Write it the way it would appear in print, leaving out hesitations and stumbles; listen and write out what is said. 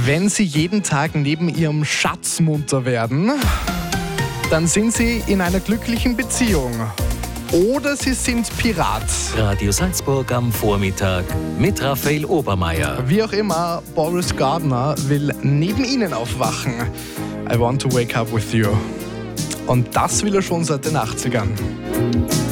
Wenn Sie jeden Tag neben Ihrem Schatz munter werden, dann sind Sie in einer glücklichen Beziehung. Oder Sie sind Pirat. Radio Salzburg am Vormittag mit Raphael Obermeier. Wie auch immer, Boris Gardner will neben Ihnen aufwachen. I want to wake up with you. Und das will er schon seit den 80ern.